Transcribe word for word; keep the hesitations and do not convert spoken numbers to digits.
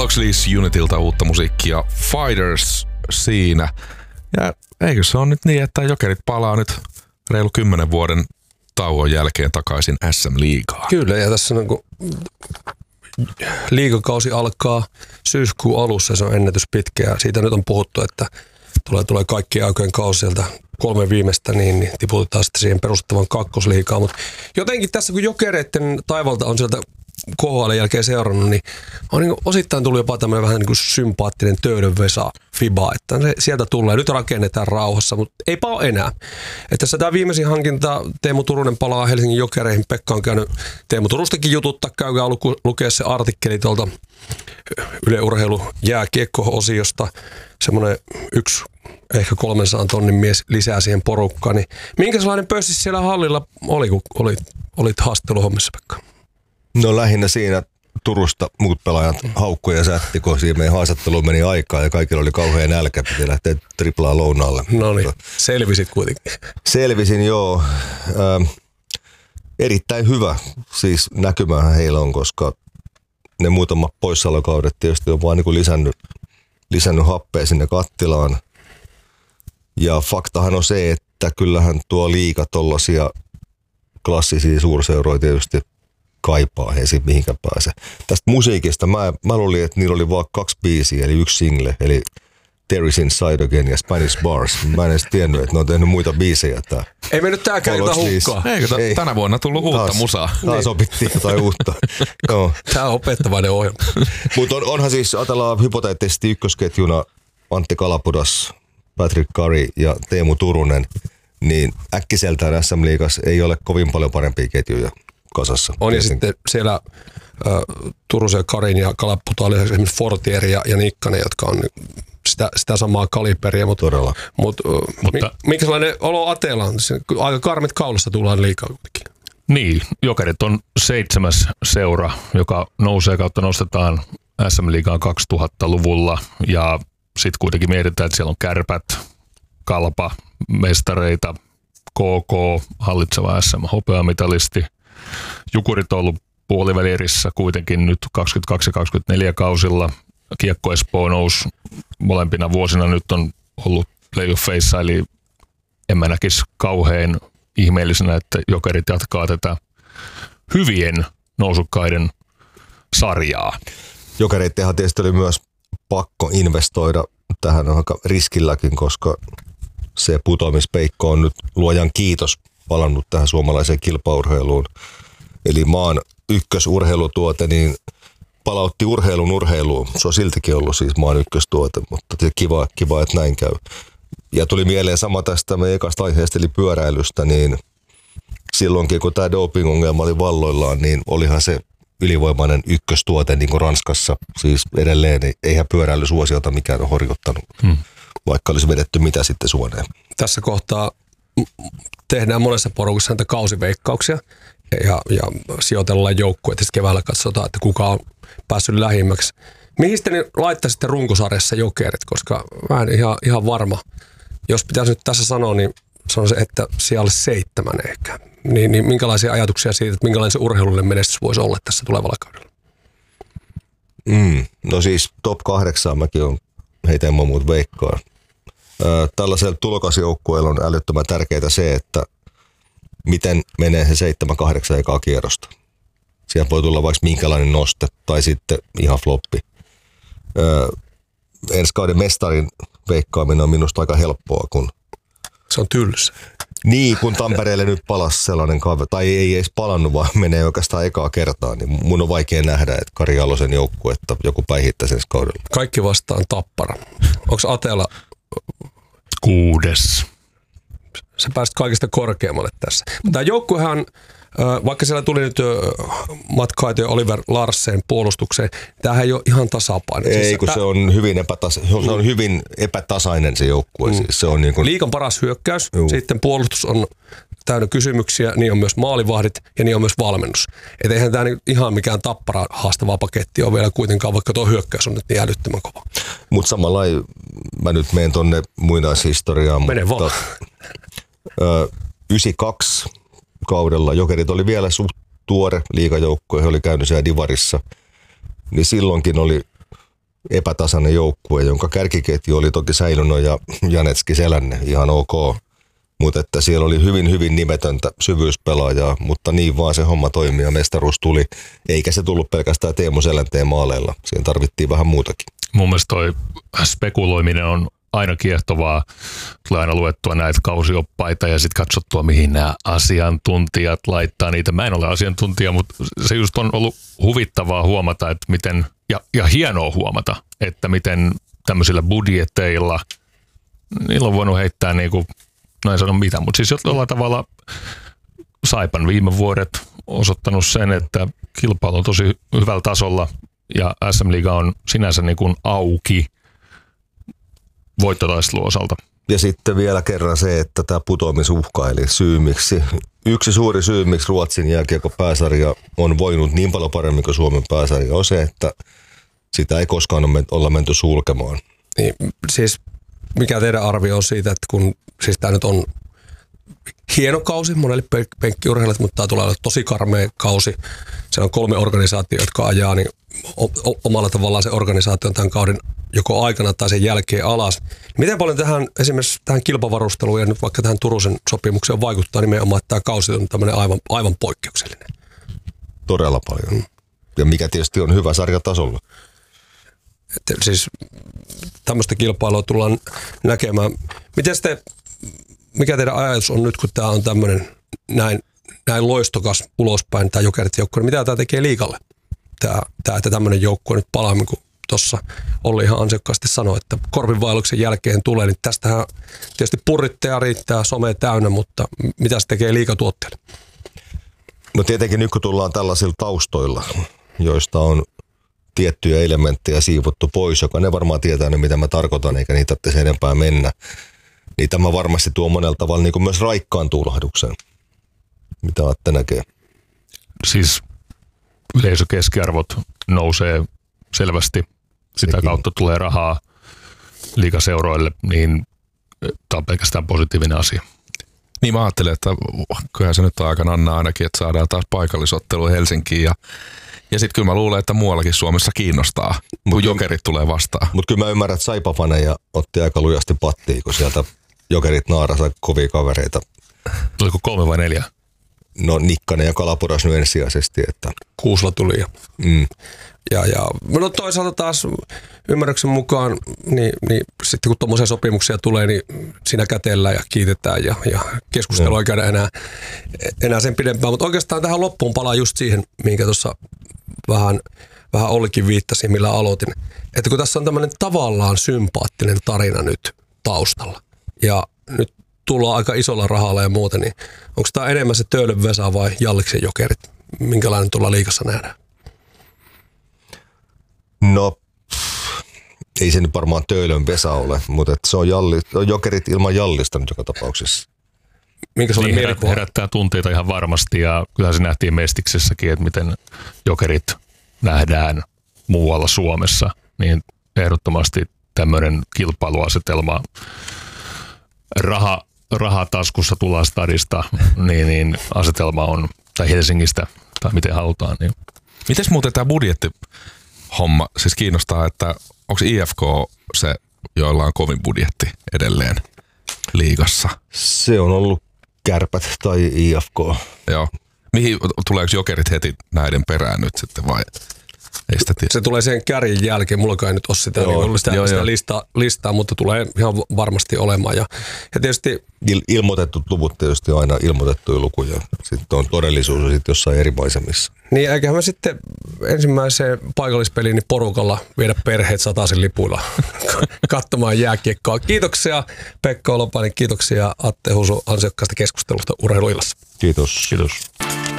Oxleys Unitilta uutta musiikkia Fighters siinä. Ja eikö se on nyt niin, että Jokerit palaa nyt reilu kymmenen vuoden tauon jälkeen takaisin S M-liigaan? Kyllä, ja tässä on niin liigakausi alkaa syyskuun alussa, se on ennätys pitkä, ja siitä nyt on puhuttu, että tulee, tulee kaikkien aikojen kausi sieltä kolme viimeistä, niin, niin tiputetaan sitten siihen perustettavan kakkosliigaan. Mutta jotenkin tässä, kun Jokereiden taivalta on sieltä K H L jälkeen seurannut, niin on niin osittain tullut jopa tämmöinen vähän niin kuin sympaattinen Töölön Vesa Fiba, että se sieltä tulee. Nyt rakennetaan rauhassa, mutta eipä ole enää. Että tässä tämä viimeisin hankinta, Teemu Turunen palaa Helsingin Jokereihin. Pekka on käynyt Teemu Turustakin jututtaa, käykää luku, lukea se artikkeli tuolta Yle Urheilu jääkiekko-osiosta. Semmoinen yksi, ehkä kolmensadan tonnin mies lisää siihen porukkaan. Niin minkälainen pössi siellä hallilla oli, kun olit, olit haastatteluhommissa, Pekka? No lähinnä siinä Turusta muut pelaajat haukkuja ja sätti, kun siinä meidän haastatteluun meni aikaa ja kaikilla oli kauhean nälkä, piti lähteä triplaa lounaalle. No niin, selvisit kuitenkin. Selvisin, joo. Äh, erittäin hyvä siis näkymähän heillä on, koska ne muutamat poissaolokaudet tietysti on vaan niin kuin lisännyt, lisännyt happea sinne kattilaan. Ja faktahan on se, että kyllähän tuo liiga tollaisia klassisia suurseuroja tietysti kaipaa, ei siitä mihinkään pääse. Tästä musiikista mä, mä luulin, että niillä oli vaan kaksi biisiä, eli yksi single, eli Terry's Inside Again ja Spanish Bars. Mä en edes tiennyt, että ne on tehnyt muita biisejä. Tää. Ei mennyt tääkään ilta hukkaan. Eikö t- Ei. Tänä vuonna tullut uutta Taas, musaa? Taas opittiin jotain uutta. No. Tämä on opettavainen ohjelma. Mutta on, onhan siis, ajatellaan hypoteettisesti ykkösketjuna Antti Kalapudas, Patrick Curry ja Teemu Turunen, niin äkkiseltään S M-liigassa ei ole kovin paljon parempia ketjuja kasassa. On ja sitten siellä äh, Turusen, Karin ja Kalaputa esimerkiksi Fortier ja, ja Nikkanen, jotka on sitä, sitä samaa kaliberia. Mut, Todella. Mut, Mutta mi, minkälainen olo Ateella on? Aika karmit kaulassa tullaan liikaa kuitenkin. Niin, Jokerit on seitsemäs seura, joka nousee kautta nostetaan S M-liigaan kaksituhattaluvulla ja sitten kuitenkin mietitään, että siellä on Kärpät, Kalpa, mestareita, K K, hallitseva S M-hopeamitalisti. Jukurit on ollut puolivälierissä kuitenkin nyt kaksikymmentäkaksi ja kaksikymmentäneljä kausilla. Kiekko Espoo nousi molempina vuosina, nyt on ollut playoffeissa, eli en mä näkisi kauhean ihmeellisenä, että Jokerit jatkaa tätä hyvien nousukkaiden sarjaa. Jokereittenhan tietysti oli myös pakko investoida tähän aika riskilläkin, koska se putoamispeikko on nyt luojan kiitos palannut tähän suomalaiseen kilpaurheiluun. Eli maan ykkösurheilutuote niin palautti urheilun urheiluun. Se on siltikin ollut siis maan ykköstuote, mutta kiva, kiva että näin käy. Ja tuli mieleen sama tästä meidän ekasta aiheesta, eli pyöräilystä, niin silloinkin kun tämä doping-ongelma oli valloillaan, niin olihan se ylivoimainen ykköstuote niin kuin Ranskassa. Siis edelleen niin eihän pyöräilysuosiota mikään ole horjuttanut, hmm. vaikka olisi vedetty mitä sitten suoneen. Tässä kohtaa tehdään monessa porukassa näitä kausiveikkauksia ja, ja sijoitellaan joukkueet ja sitten keväällä katsotaan, että kuka on päässyt lähimmäksi. Mihin sitten laittaisitte runkosarjassa Jokerit, koska mä en ihan, ihan varma. Jos pitäisi nyt tässä sanoa, niin sanoisin, että siellä seitsemän ehkä. Niin, niin minkälaisia ajatuksia siitä, että minkälainen se urheilullinen menestys voisi olla tässä tulevalla kaudella? Mm, no siis top kahdeksaan mäkin on heitä ilman muut veikkaan. Tällaisella tulokasjoukkueella on älyttömän tärkeää se, että miten menee se seitsemän kahdeksan ekaa kierrosta. Siellä voi tulla vaikka minkälainen noste tai sitten ihan floppi. Öö, ensi kauden mestarin veikkaaminen on minusta aika helppoa, kun se on tylsä. Niin, kun Tampereelle nyt palasi sellainen kaveri, tai ei edes palannut, vaan menee oikeastaan ekaa kertaa, niin mun on vaikea nähdä, että Kari Jalosen joukkuetta joku päihittäisi ensi kaudella. Kaikki vastaan Tappara. Onko Atela kuudes? Sä pääsit kaikista korkeammalle tässä. Tämä joukkuehan, vaikka siellä tuli nyt Matt Kaito ja Oliver Larsen puolustukseen, tämähän ei ole ihan tasapainoinen. Ei, siis kun tää, se on hyvin epätasa- se on hyvin epätasainen se joukkue. Mm. Siis se on niin kuin liigan paras hyökkäys, Juu. sitten puolustus on täynnä kysymyksiä, niin on myös maalivahdit ja niin on myös valmennus. Et eihän tämä ihan mikään Tappara haastavaa paketti ole vielä kuitenkaan, vaikka tuo hyökkäys on nyt niin älyttömän kova. Mutta samalla mä nyt menen tonne muinaishistoriaan. Mene mutta, vaan. Ö, yhdeksänkymmentäkaksi kaudella Jokerit oli vielä suht tuore liigajoukkue, he oli käynyt siellä Divarissa, niin silloinkin oli epätasainen joukkue, jonka kärkiketju oli toki Säilönen ja Janetski Selänne, ihan ok. Mutta että siellä oli hyvin, hyvin nimetöntä syvyyspelaajaa, mutta niin vaan se homma toimi ja mestaruus tuli. Eikä se tullut pelkästään Teemu Selänteen maaleilla. Siihen tarvittiin vähän muutakin. Mun mielestä toi spekuloiminen on aina kiehtovaa. Tulee aina luettua näitä kausioppaita ja sitten katsottua, mihin nämä asiantuntijat laittaa niitä. Mä en ole asiantuntija, mutta se just on ollut huvittavaa huomata, että miten, ja, ja hienoa huomata, että miten tämmöisillä budjeteilla, niillä on voinut heittää niinku, no en sano mitä, mutta siis jollain tavalla Saipan viime vuodet osoittanut sen, että kilpailu on tosi hyvällä tasolla ja S M-liiga on sinänsä niin kuin auki voittotaistelun osalta. Ja sitten vielä kerran se, että tämä putoamisuhka, eli syy miksi, yksi suuri syy, miksi Ruotsin jääkiekon pääsarja on voinut niin paljon paremmin kuin Suomen pääsarja, on se, että sitä ei koskaan olla menty sulkemaan. Niin, siis mikä teidän arvio on siitä, että kun siis tämä nyt on hieno kausi monelle penkkiurheilijalle, mutta tämä tulee olla tosi karmea kausi. Se on kolme organisaatiota, jotka ajaa niin omalla tavallaan se organisaatio on tämän kauden joko aikana tai sen jälkeen alas. Miten paljon tähän esimerkiksi tähän kilpavarusteluun ja nyt vaikka tähän Turusen sopimukseen vaikuttaa nimenomaan, että tämä kausi on tämmöinen aivan, aivan poikkeuksellinen? Todella paljon. Ja mikä tietysti on hyvä sarjatasolla. Että siis tämmöistä kilpailua tullaan näkemään. Miten sitten, mikä teidän ajatus on nyt, kun tämä on tämmöinen näin, näin loistokas ulospäin, tämä Jokerit joukkue, mitä tämä tekee liigalle? Tämä, tämä että tämmöinen joukkue nyt palaa, niin kuin tuossa Olli ihan ansiokkaasti sanoi, että korpinvaelluksen jälkeen tulee, niin tästähän tietysti purritteja riittää, somea täynnä, mutta mitä se tekee liigatuotteille? No tietenkin nyt kun tullaan tällaisilla taustoilla, joista on tiettyjä elementtejä siivottu pois, joka ne varmaan tietää ne, mitä mä tarkoitan, eikä niitä tarvitse enempää mennä. Niin tämä varmasti tuo monella tavalla niin kuin myös raikkaan tuulahduksen. Mitä Atte näkee? Siis yleisökeskiarvot nousee selvästi. Sitä Sekin. kautta tulee rahaa liigaseuroille, niin tämä on pelkästään positiivinen asia. Niin mä ajattelen, että kyllähän se nyt on aika Anna ainakin, että saadaan taas paikallisottelu Helsinkiin ja Ja sitten kyllä mä luulen, että muuallakin Suomessa kiinnostaa, kun mut, Jokerit tulee vastaan. Mutta kyllä mä ymmärrän, että Saipa-faneja otti aika lujasti pattiin, kun sieltä Jokerit naarasi kovia kavereita. Tuliko kolme vai neljä? No Nikkanen ja Kalapuras nyt ensisijaisesti. Että. Kuusla tuli. Ja, mm. ja, ja no toisaalta taas ymmärryksen mukaan, niin, niin sitten kun tuommoisia sopimuksia tulee, niin siinä kätellään ja kiitetään ja, ja keskustelua ei käydä enää, enää sen pidempään. Mutta oikeastaan tähän loppuun palaa just siihen, minkä tuossa vähän, vähän Ollikin viittasi, millä aloitin. Että kun tässä on tämmöinen tavallaan sympaattinen tarina nyt taustalla ja nyt tullaan aika isolla rahalla ja muuta, niin onko tämä enemmän se Töölön Vesa vai Jalliksen Jokerit? Minkälainen tuolla liigassa nähdään? No, ei se nyt varmaan Töölön Vesa ole, mutta se on Jalli, Jokerit ilman Jallista nyt joka tapauksessa. Minkä se oli niin herät, herättää tunteita ihan varmasti ja kyllä se nähtiin Mestiksessäkin, että miten Jokerit nähdään muualla Suomessa, niin ehdottomasti tämmöinen kilpailuasetelma raha, raha taskussa tullaan stadista, niin, niin asetelma on, tai Helsingistä, tai miten halutaan. Niin. Mites muuten tämä budjettihomma, siis kiinnostaa, että onko I F K se, joilla on kovin budjetti edelleen liigassa? Se on ollut Kärpät tai I F K. Joo. Mihin, tuleeko Jokerit heti näiden perään nyt sitten vai? Ei sitä tiedä. Se tulee sen kärjen jälkeen, mulla ei nyt ole sitä, joo, niin sitä, joo, sitä listaa, listaa, mutta tulee ihan varmasti olemaan. Ja, ja tietysti Il, ilmoitetut luvut tietysti on aina ilmoitettuja lukuja. Sitten on todellisuus sitten jossain eri maisemissa. Niin, eiköhän me sitten ensimmäiseen paikallispeliin niin porukalla viedä perheet sataisen lipuilla katsomaan jääkiekkoa. Kiitoksia Pekka Olopainen, kiitoksia Atte Husu ansiokkaasta keskustelusta Urheiluillassa. Kiitos. Kiitos.